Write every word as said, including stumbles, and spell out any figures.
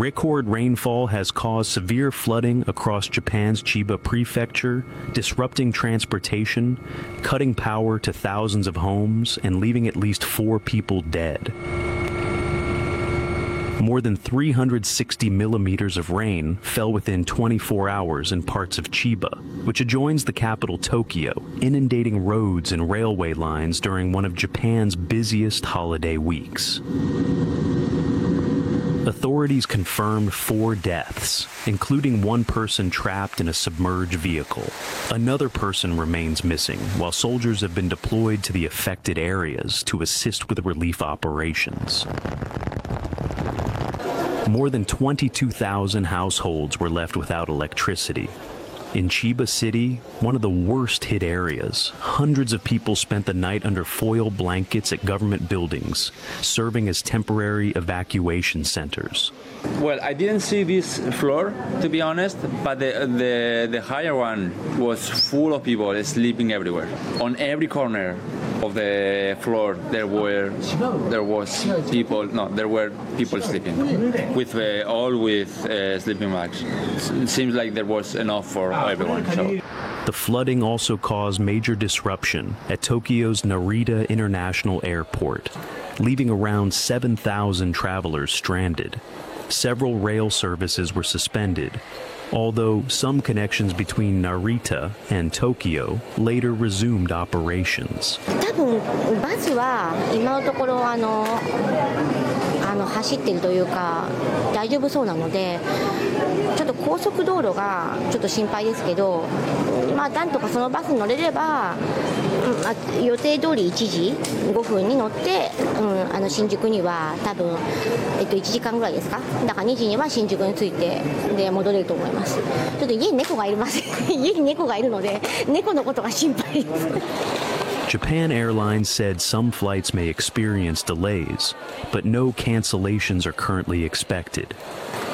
Record rainfall has caused severe flooding across Japan's Chiba prefecture, disrupting transportation, cutting power to thousands of homes, and leaving at least four people dead. More than three hundred sixty millimeters of rain fell within twenty-four hours in parts of Chiba, which adjoins the capital Tokyo, inundating roads and railway lines during one of Japan's busiest holiday weeks. Authorities confirmed four deaths, including one person trapped in a submerged vehicle. Another person remains missing, while soldiers have been deployed to the affected areas to assist with relief operations. More than twenty-two thousand households were left without electricity. In Chiba City, one of the worst hit areas, hundreds of people spent the night under foil blankets at government buildings, serving as temporary evacuation centers. Well, I didn't see this floor, to be honest, but the, the, the higher one was full of people sleeping everywhere. On every corner of the floor, there were there was people. No, there were people sleeping, with uh, all with uh, sleeping bags. It seems like there was enough for everyone. So. The flooding also caused major disruption at Tokyo's Narita International Airport, leaving around seven thousand travelers stranded. Several rail services were suspended, although some connections between Narita and Tokyo later resumed operations. 多分バスは今のところあのあの走っているというか大丈夫そうなので、ちょっと高速道路がちょっと心配ですけど、まあなんとかそのバスに乗れれば、うんまあ、予定通りいちじごふんに乗って、うん、あの新宿には多分えっといちじかんぐらいですか。だからにじには新宿に着いてで戻れると思います。ちょっと家に猫がいます。家に猫がいるので猫のことが心配です。 Japan Airlines said some flights may experience delays, but no cancellations are currently expected.